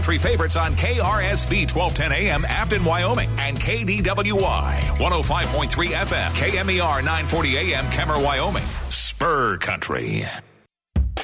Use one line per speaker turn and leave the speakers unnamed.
Three favorites on KRSV 1210 AM Afton, Wyoming, and KDWY 105.3 FM, KMER 940 AM Kemmer, Wyoming. Spur Country.